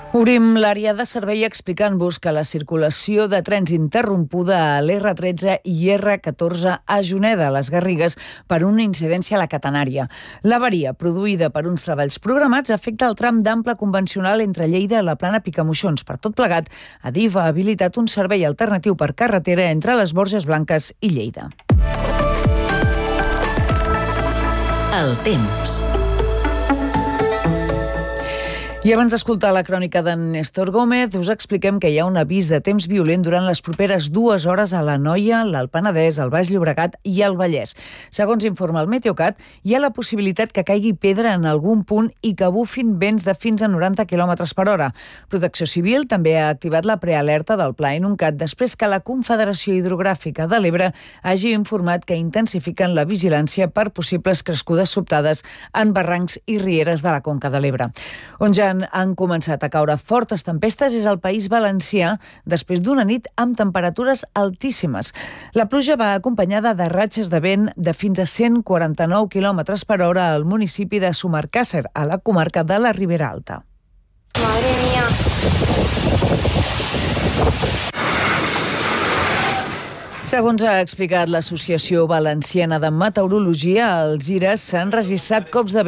Obrim l'àrea de servei explicant-vos que la circulació de trens interrompuda a l'R13 i R14 a Juneda, a les Garrigues, per una incidència a la catenària. L'avaria, produïda per uns treballs programats, afecta el tram d'ample convencional entre Lleida i la Plana Picamoixons. Per tot plegat, Adif ha habilitat un servei alternatiu per carretera entre les Borges Blanques i Lleida. El temps. I abans d'escoltar la crònica d'en Néstor Gómez, us expliquem que hi ha un avís de temps violent durant les properes 2 hores a l'Anoia, l'Alt Penedès, el Baix Llobregat i el Vallès. Segons informa el Meteocat, hi ha la possibilitat que caigui pedra en algun punt i que bufin vents de fins a 90 km per hora. Protecció Civil també ha activat la prealerta del Pla Inuncat després que la Confederació Hidrogràfica de l'Ebre hagi informat que intensifiquen la vigilància per possibles crescudes sobtades en barrancs i rieres de la Conca de l'Ebre. On ja han començat a caure fortes tempestes és el País Valencià després d'una nit amb temperatures altíssimes. La pluja va acompanyada de ratxes de vent de fins a 149 km per hora al municipi de Sumacàrcer, a la comarca de la Ribera Alta. Madre mía. Segons ha explicat l'Associació Valenciana de Meteorologia, als Ires s'han registrat cops de vent